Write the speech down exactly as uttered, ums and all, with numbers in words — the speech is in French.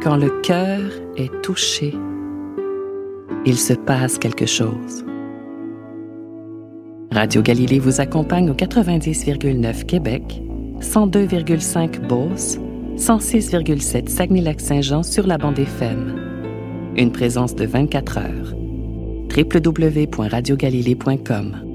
Quand le cœur est touché, il se passe quelque chose. Radio Galilée vous accompagne au quatre-vingt-dix virgule neuf Québec, cent deux virgule cinq Beauce, cent six virgule sept Saguenay-Lac-Saint-Jean sur la bande F M. Une présence de vingt-quatre heures. w w w point radio galilée point com